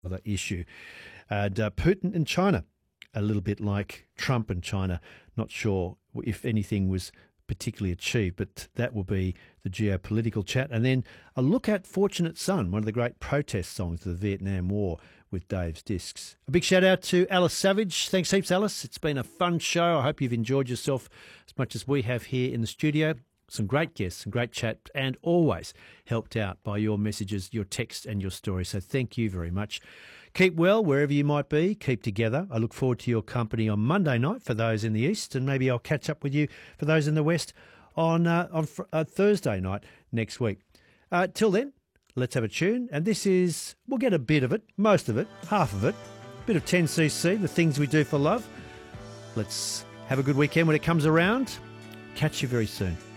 other issue. And Putin and China, a little bit like Trump and China. Not sure if anything was particularly achieved, but that will be the geopolitical chat. And then a look at Fortunate Son, one of the great protest songs of the Vietnam War, with Dave's Discs. A big shout out to Alice Savage. Thanks heaps, Alice. It's been a fun show. I hope you've enjoyed yourself as much as we have here in the studio. Some great guests, some great chat, and always helped out by your messages, your text and your story. So thank you very much. Keep well wherever you might be. Keep together. I look forward to your company on Monday night for those in the East, and maybe I'll catch up with you for those in the West on Thursday night next week. Till then, let's have a tune. And this is, we'll get a bit of it, most of it, half of it, a bit of 10cc, the things we do for love. Let's have a good weekend when it comes around. Catch you very soon.